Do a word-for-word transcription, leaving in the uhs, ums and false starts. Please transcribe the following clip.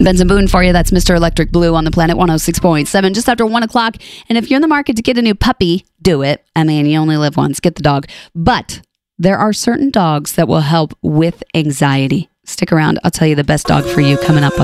Benson Boone for you. That's Mister Electric Blue on the Planet one oh six point seven, just after one o'clock. And if you're in the market to get a new puppy, do it. I mean, you only live once. Get the dog. But there are certain dogs that will help with anxiety. Stick around. I'll tell you the best dog for you coming up.